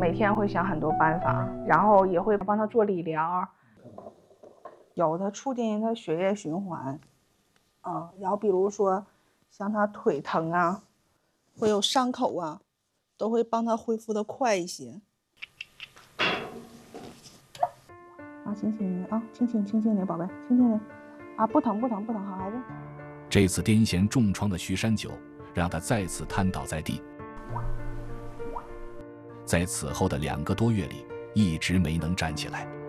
每天会想很多办法，然后也会帮他做理疗。有的促进他血液循环，然后比如说像他腿疼啊，会有伤口啊，都会帮他恢复的快一些。轻轻的啊，轻轻的，宝贝，轻轻的啊，不疼，好孩子。 这次癫痫重创的徐山九，让他再次瘫倒在地，在此后的2个多月里，一直没能站起来。